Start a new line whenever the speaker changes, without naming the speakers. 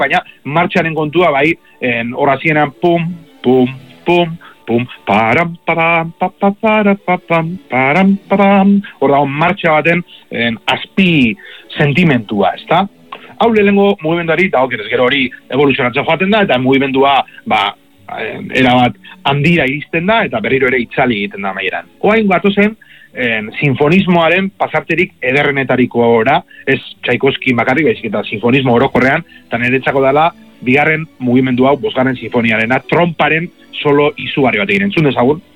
baina martxaren kontua bai, hor hasieran pum, pum, pum, pum, param, param, param, param, hor dago martxa baten azpi sentimentua, ezta? Hau lehenengo mugimenduari, eta gero hori evoluzionatzen joaten da, eta mugimendua, erabat handira iristen da, eta berriro ere itzali egiten da amaieran. Oain gatozen, sinfonismoaren pasarterik ederrenetariko ora, ez Tchaikovsky bakarrik, baizik eta sinfonismo orokorrean, eta niretzako dela, bigarren mugimendu hau, 5. sinfoniarena, tromparen solo izugarri bat egin. Entzun dezagun?